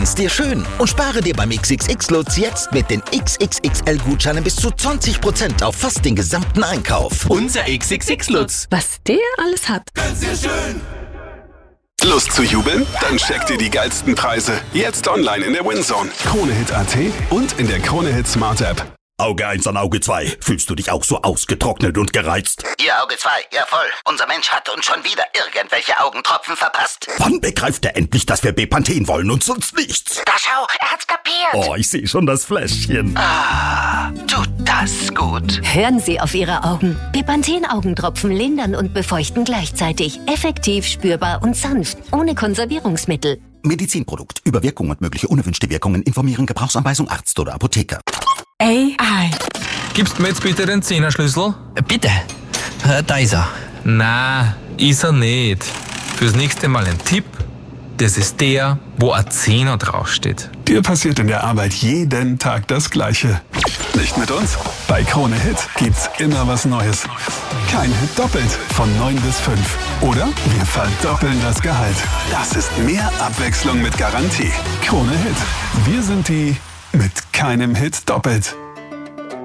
machen's dir schön und spare dir beim XXX-Lutz jetzt mit den XXXL-Gutscheinen bis zu 20% auf fast den gesamten Einkauf. Unser XXX-Lutz. Was der alles hat. Gönn's dir schön. Lust zu jubeln? Dann checkt ihr die geilsten Preise. Jetzt online in der WinZone. KroneHit.at und in der KroneHit Smart App. Auge 1 an Auge 2. Fühlst du dich auch so ausgetrocknet und gereizt? Ihr Auge 2, ja voll. Unser Mensch hat uns schon wieder irgendwelche Augentropfen verpasst. Wann begreift er endlich, dass wir Bepanthen wollen und sonst nichts? Da schau, er hat's kapiert. Oh, ich sehe schon das Fläschchen. Ah, tut das gut. Hören Sie auf Ihre Augen. Bepanthen-Augentropfen lindern und befeuchten gleichzeitig. Effektiv, spürbar und sanft. Ohne Konservierungsmittel. Medizinprodukt. Über Wirkung und mögliche unerwünschte Wirkungen informieren. Gebrauchsanweisung Arzt oder Apotheker. AI. Gibst mir jetzt bitte den Zehnerschlüssel? Bitte. Da ist er. Na, ist er nicht. Fürs nächste Mal ein Tipp. Das ist der, wo ein Zehner draufsteht. Dir passiert in der Arbeit jeden Tag das Gleiche. Nicht mit uns? Bei KroneHit gibt's immer was Neues. Kein Hit doppelt von 9 bis 5. Oder wir verdoppeln das Gehalt. Das ist mehr Abwechslung mit Garantie. KroneHit. Wir sind die mit keinem Hit doppelt.